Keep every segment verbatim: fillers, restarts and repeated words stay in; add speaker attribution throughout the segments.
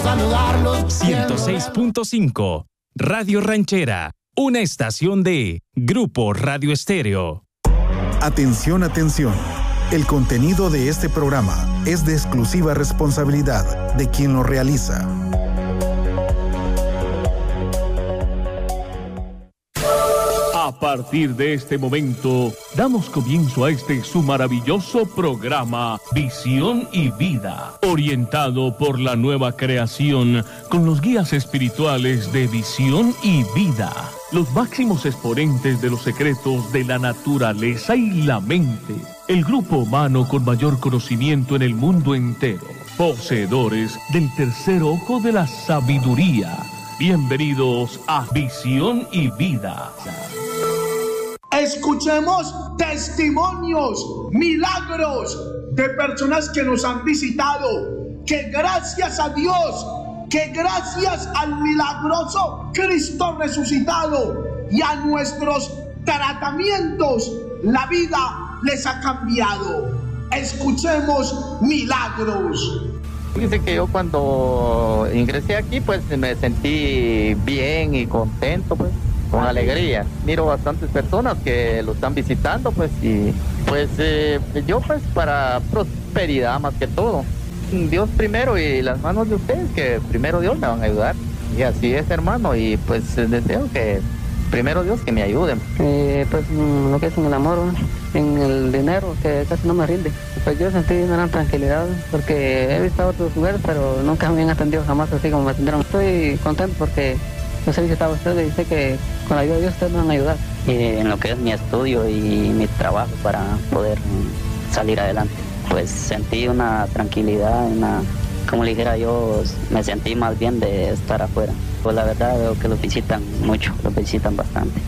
Speaker 1: saludarlos.
Speaker 2: ciento seis punto cinco Radio Ranchera, una estación de Grupo Radio Estéreo.
Speaker 3: Atención, atención. El contenido de este programa es de exclusiva responsabilidad de quien lo realiza.
Speaker 4: A partir de este momento, damos comienzo a este su maravilloso programa Visión y Vida, orientado por la nueva creación con los guías espirituales de Visión y Vida, los máximos exponentes de los secretos de la naturaleza y la mente, el grupo humano con mayor conocimiento en el mundo entero, poseedores del tercer ojo de la sabiduría. Bienvenidos a Visión y Vida.
Speaker 5: Escuchemos testimonios, milagros de personas que nos han visitado, que gracias a Dios, que gracias al milagroso Cristo resucitado y a nuestros tratamientos, la vida les ha cambiado. Escuchemos milagros.
Speaker 6: Dice que yo cuando ingresé aquí pues me sentí bien y contento, pues con alegría. Miro bastantes personas que lo están visitando, pues, y pues eh, yo pues para prosperidad más que todo. Dios primero y las manos de ustedes, que primero Dios me van a ayudar. Y así es, hermano, y pues deseo que primero Dios que me ayuden.
Speaker 7: Eh, pues lo que es en el amor, en el dinero, que casi no me rinde. Pues yo sentí una gran tranquilidad, porque he visto a otros lugares, pero nunca me han atendido jamás así como me atendieron. Estoy contento porque los he visitado a ustedes y sé que con la ayuda de Dios ustedes me van a ayudar.
Speaker 8: Eh, en lo que es mi estudio y mi trabajo para poder salir adelante, pues sentí una tranquilidad, una, como le dijera yo, me sentí más bien de estar afuera. Pues la verdad veo que los visitan mucho, los visitan bastante.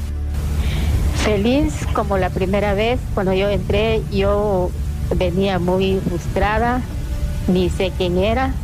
Speaker 9: Feliz como la primera vez. Cuando yo entré, yo venía muy frustrada, ni sé quién era,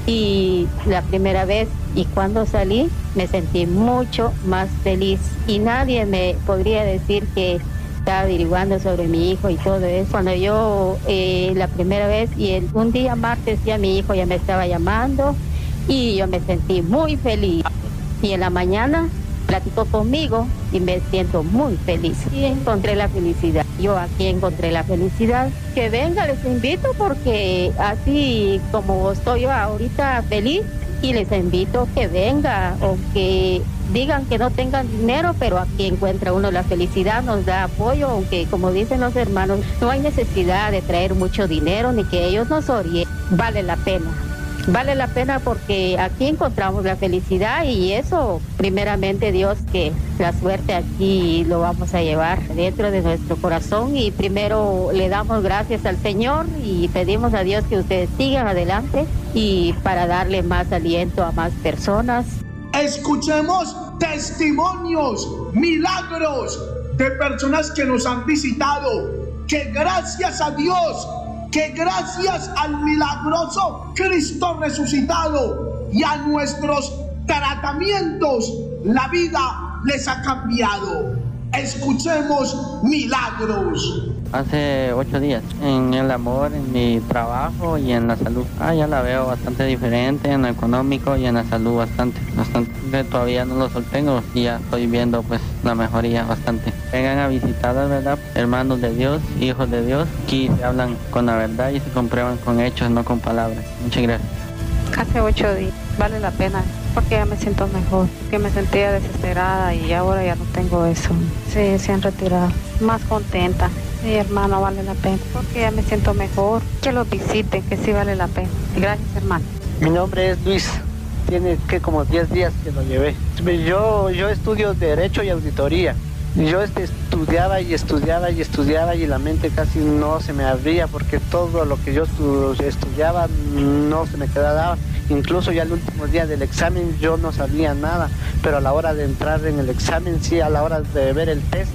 Speaker 9: y la primera vez, y cuando salí me sentí mucho más feliz, y nadie me podría decir que estaba averiguando sobre mi hijo y todo eso. Cuando yo eh, la primera vez, y el, un día martes ya mi hijo ya me estaba llamando y yo me sentí muy feliz, y en la mañana platicó conmigo y me siento muy feliz y encontré la felicidad. Yo aquí encontré la felicidad. Que venga, les invito, porque así como estoy yo ahorita feliz, y les invito que venga, o que digan que no tengan dinero, pero aquí encuentra uno la felicidad, nos da apoyo, aunque como dicen los hermanos, no hay necesidad de traer mucho dinero ni que ellos nos orienten. Vale la pena. Vale la pena porque aquí encontramos la felicidad, y eso primeramente Dios, que la suerte aquí lo vamos a llevar dentro de nuestro corazón, y primero le damos gracias al Señor y pedimos a Dios que ustedes sigan adelante y para darle más aliento a más personas.
Speaker 5: Escuchemos testimonios, milagros de personas que nos han visitado, que gracias a Dios, que gracias al milagroso Cristo resucitado y a nuestros tratamientos, la vida les ha cambiado. Escuchemos milagros.
Speaker 7: Hace ocho días, en el amor, en mi trabajo y en la salud. Ah, ya la veo bastante diferente, en lo económico y en la salud bastante, bastante. Todavía no lo soltengo y ya estoy viendo pues la mejoría bastante. Vengan a visitar, ¿verdad? Hermanos de Dios, hijos de Dios. Aquí se hablan con la verdad y se comprueban con hechos, no con palabras. Muchas gracias.
Speaker 10: Hace ocho días, vale la pena, porque ya me siento mejor, que me sentía desesperada y ahora ya no tengo eso. Sí, se han retirado, más contenta. Sí, hermano, vale la pena, porque ya me siento mejor. Que los visiten, que sí vale la pena. Gracias, hermano.
Speaker 11: Mi nombre es Luis, tiene que como diez días que lo llevé. Yo, yo estudio Derecho y Auditoría. Yo este, estudiaba y estudiaba y estudiaba y la mente casi no se me abría, porque todo lo que yo estudiaba no se me quedaba. Incluso ya el último día del examen yo no sabía nada, pero a la hora de entrar en el examen, sí, a la hora de ver el test,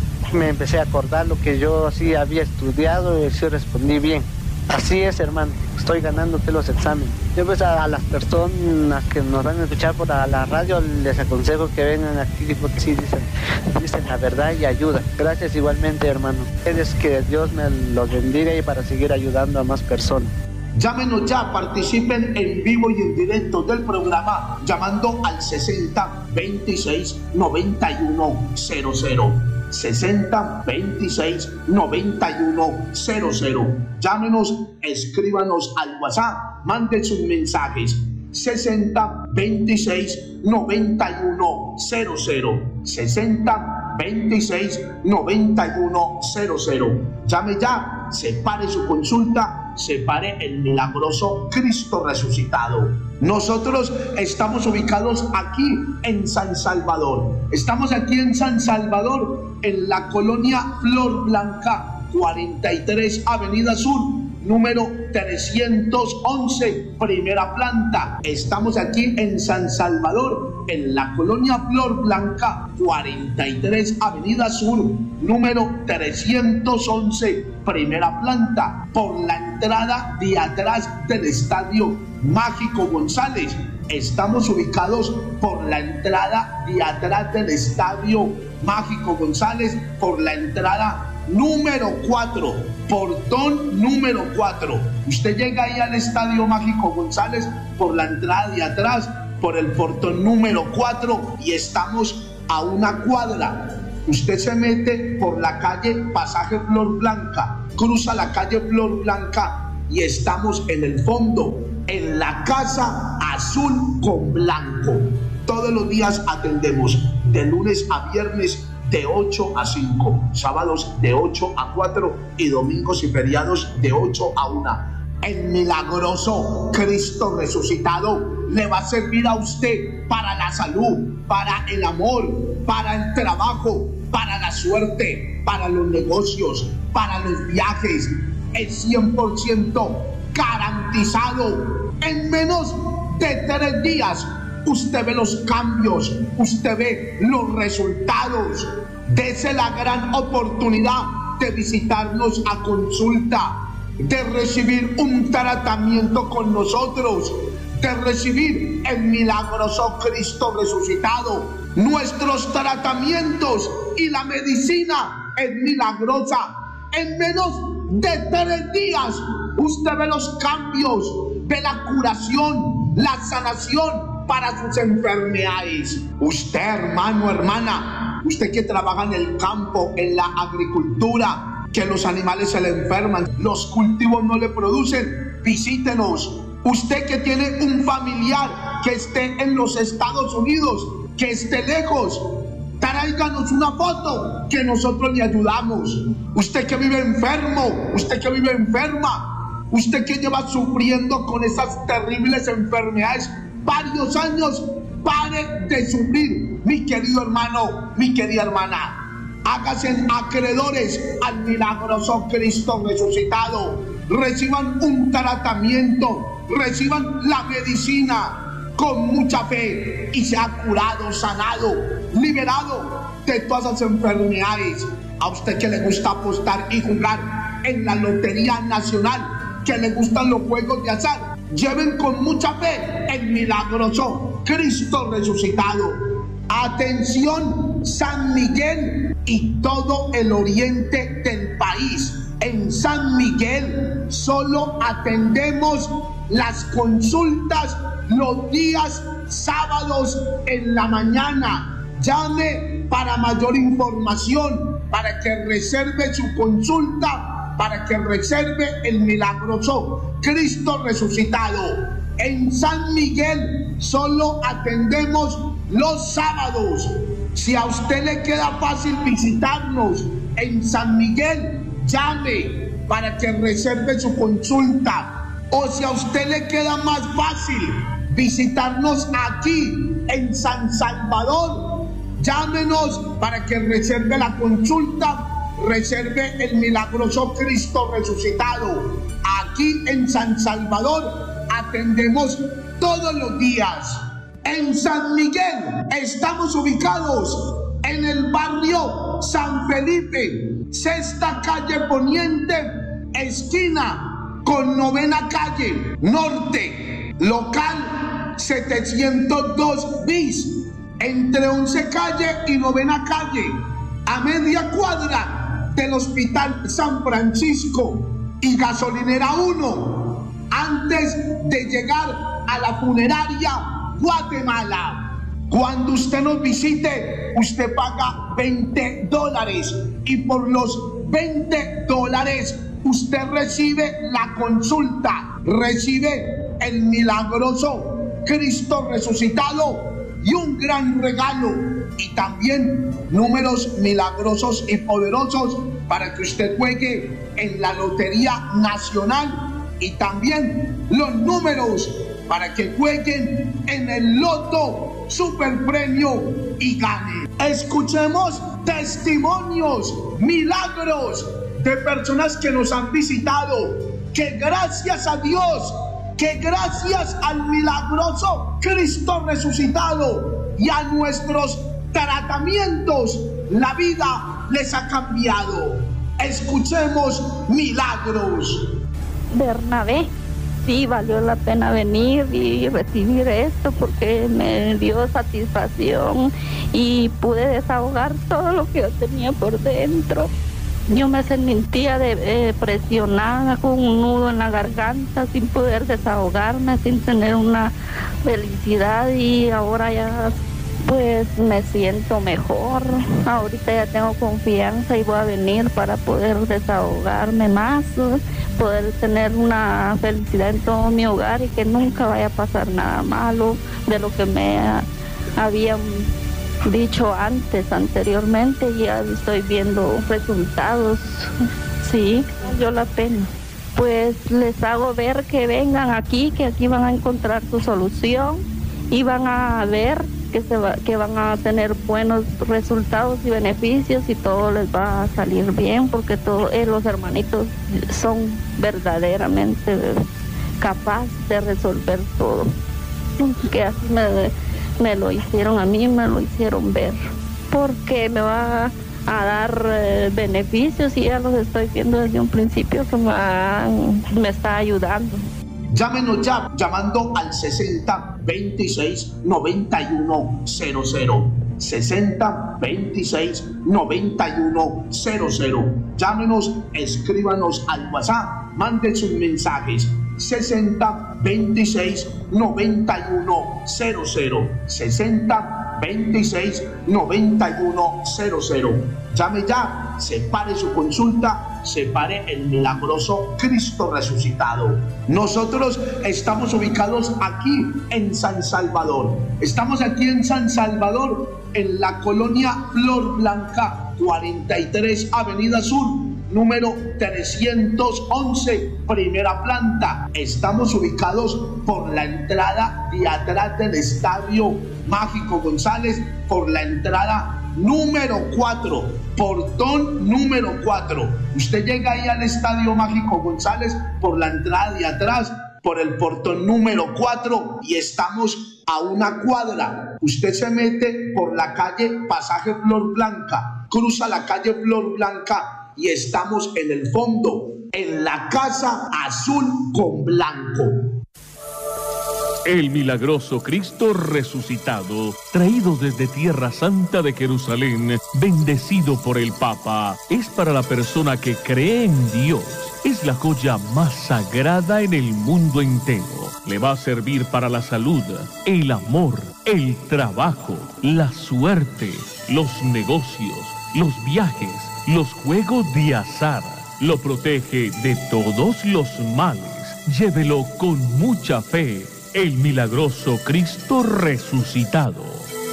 Speaker 11: me empecé a acordar lo que yo sí había estudiado y sí respondí bien. Así es, hermano, estoy ganándote los exámenes. Yo pues a, a las personas que nos van a escuchar por la, la radio les aconsejo que vengan aquí porque sí dicen, dicen la verdad y ayudan. Gracias igualmente, hermano. Es que Dios me los bendiga y para seguir ayudando a más personas.
Speaker 5: Llámenos ya, participen en vivo y en directo del programa llamando al sesenta veintiséis noventa y uno cero cero. sesenta veintiséis noventa y uno cero cero. Llámenos, escríbanos al WhatsApp, manden sus mensajes. sesenta veintiséis noventa y uno cero cero. sesenta veintiséis noventa y uno cero cero. Llame ya, separe su consulta, separe el milagroso Cristo resucitado. Nosotros estamos ubicados aquí en San Salvador. Estamos aquí en San Salvador, en la colonia Flor Blanca, cuarenta y tres Avenida Sur, número trescientos once, primera planta. Estamos aquí en San Salvador, en la colonia Flor Blanca, cuarenta y tres Avenida Sur, número trescientos once, primera planta, por la entrada de atrás del Estadio Mágico González. Estamos ubicados por la entrada de atrás del Estadio Mágico González, por la entrada número cuatro, portón número cuatro. Usted llega ahí al Estadio Mágico González por la entrada de atrás, por el portón número cuatro, y estamos a una cuadra. Usted se mete por la calle Pasaje Flor Blanca, cruza la calle Flor Blanca y estamos en el fondo, en la Casa Azul con Blanco. Todos los días atendemos de lunes a viernes de ocho a cinco, sábados de ocho a cuatro y domingos y feriados de ocho a una. El milagroso Cristo resucitado le va a servir a usted para la salud, para el amor, para el trabajo, para la suerte, para los negocios, para los viajes. Es cien por ciento garantizado. En menos de tres días usted ve los cambios, usted ve los resultados. Dese la gran oportunidad de visitarnos a consulta, de recibir un tratamiento con nosotros, de recibir el milagroso Cristo resucitado. Nuestros tratamientos y la medicina es milagrosa. En menos de tres días usted ve los cambios, ve la curación, la sanación para sus enfermedades. Usted, hermano, hermana, usted que trabaja en el campo, en la agricultura, que los animales se le enferman, los cultivos no le producen, visítenos. Usted que tiene un familiar que esté en los Estados Unidos, que esté lejos, tráiganos una foto que nosotros le ayudamos. Usted que vive enfermo, usted que vive enferma, usted que lleva sufriendo con esas terribles enfermedades varios años, pare de sufrir, mi querido hermano, mi querida hermana. Háganse acreedores al milagroso Cristo resucitado. Reciban un tratamiento, reciban la medicina con mucha fe y sea curado, sanado, liberado de todas las enfermedades. A usted que le gusta apostar y jugar en la Lotería Nacional, que le gustan los juegos de azar, lleven con mucha fe el milagroso Cristo resucitado. Atención, San Miguel y todo el oriente del país. En San Miguel solo atendemos las consultas los días sábados en la mañana. Llame para mayor información, para que reserve su consulta, para que reserve el milagroso Cristo resucitado. En San Miguel solo atendemos los sábados. Si a usted le queda fácil visitarnos en San Miguel, llame para que reserve su consulta. O si a usted le queda más fácil visitarnos aquí en San Salvador, llámenos para que reserve la consulta, reserve el milagroso Cristo resucitado. Aquí en San Salvador atendemos todos los días. En San Miguel estamos ubicados en el barrio San Felipe, sexta calle poniente, esquina con novena calle norte, local setecientos dos bis, entre once calle y novena calle, a media cuadra del Hospital San Francisco y Gasolinera uno. antes de llegar a la funeraria Guatemala. Cuando usted nos visite, usted paga veinte dólares y por los veinte dólares usted recibe la consulta, recibe el milagroso Cristo resucitado y un gran regalo, y también números milagrosos y poderosos para que usted juegue en la Lotería Nacional, y también los números para que jueguen en el Loto Super Premio y gane. Escuchemos testimonios, milagros de personas que nos han visitado, que gracias a Dios, que gracias al milagroso Cristo resucitado y a nuestros tratamientos, la vida les ha cambiado. Escuchemos milagros.
Speaker 1: Bernabé, sí, valió la pena venir y recibir esto porque me dio satisfacción y pude desahogar todo lo que yo tenía por dentro. Yo me sentía de, eh, presionada con un nudo en la garganta, sin poder desahogarme, sin tener una felicidad, y ahora ya pues me siento mejor. Ahorita ya tengo confianza y voy a venir para poder desahogarme más, poder tener una felicidad en todo mi hogar y que nunca vaya a pasar nada malo de lo que me ha, habían dicho antes, anteriormente. Ya estoy viendo resultados, sí, valió la pena. Pues les hago ver que vengan aquí, que aquí van a encontrar su solución y van a ver que, se va, que van a tener buenos resultados y beneficios y todo les va a salir bien, porque todos eh, los hermanitos son verdaderamente capaces de resolver todo. Que así me, me lo hicieron a mí, me lo hicieron ver, porque me va a dar eh, beneficios y ya los estoy viendo desde un principio que me, me está ayudando.
Speaker 5: Llámenos ya, llamando al sesenta veintiséis noventa y uno cero cero. sesenta veintiséis noventa y uno cero cero. Llámenos, escríbanos al WhatsApp, manden sus mensajes. sesenta veintiséis noventa y uno cero cero. sesenta veintiséis noventa y uno cero cero. Llame ya, separe su consulta, separe el milagroso Cristo resucitado. Nosotros estamos ubicados aquí en San Salvador. Estamos aquí en San Salvador, en la colonia Flor Blanca, cuarenta y tres Avenida Sur, número trescientos once, primera planta. Estamos ubicados por la entrada de atrás del Estadio Mágico González, por la entrada número cuatro, portón número cuatro. Usted llega ahí al Estadio Mágico González por la entrada de atrás, por el portón número cuatro, y estamos a una cuadra. Usted se mete por la calle Pasaje Flor Blanca, cruza la calle Flor Blanca y estamos en el fondo, en la casa azul con blanco.
Speaker 4: El milagroso Cristo resucitado, traído desde Tierra Santa de Jerusalén, bendecido por el Papa, es para la persona que cree en Dios. Es la joya más sagrada en el mundo entero. Le va a servir para la salud, el amor, el trabajo, la suerte, los negocios, los viajes, los juegos de azar. Lo protege de todos los males. Llévelo con mucha fe. El milagroso Cristo resucitado.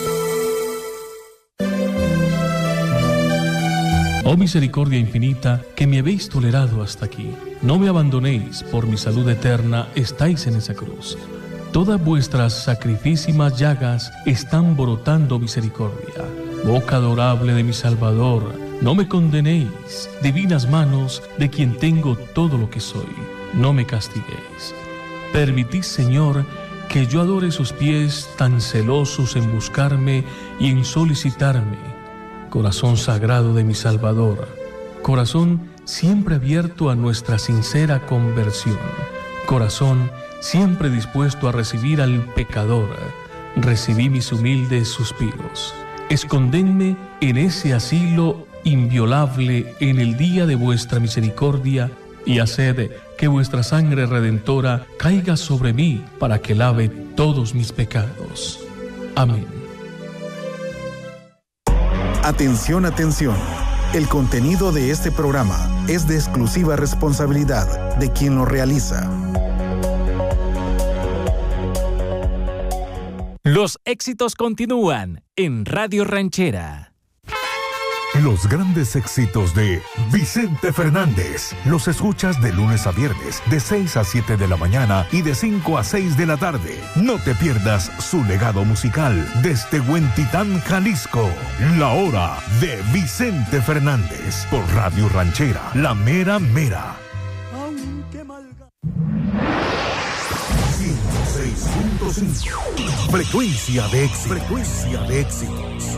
Speaker 12: Oh misericordia infinita, que me habéis tolerado hasta aquí. No me abandonéis, por mi salud eterna estáis en esa cruz. Todas vuestras sacrifísimas llagas están brotando misericordia. Boca adorable de mi Salvador, no me condenéis, divinas manos de quien tengo todo lo que soy. No me castiguéis. Permitid, Señor, que yo adore sus pies tan celosos en buscarme y en solicitarme. Corazón sagrado de mi Salvador, corazón siempre abierto a nuestra sincera conversión, corazón siempre dispuesto a recibir al pecador, recibí mis humildes suspiros. Escondedme en ese asilo inviolable en el día de vuestra misericordia y haced que vuestra sangre redentora caiga sobre mí para que lave todos mis pecados. Amén.
Speaker 3: Atención, atención. El contenido de este programa es de exclusiva responsabilidad de quien lo realiza.
Speaker 2: Los éxitos continúan en Radio Ranchera.
Speaker 13: Los grandes éxitos de Vicente Fernández los escuchas de lunes a viernes de seis a siete de la mañana y de cinco a seis de la tarde. No te pierdas su legado musical desde Huentitán, Jalisco. La hora de Vicente Fernández por Radio Ranchera, la mera mera. ciento seis punto cinco Frecuencia de éxito. Frecuencia de éxitos.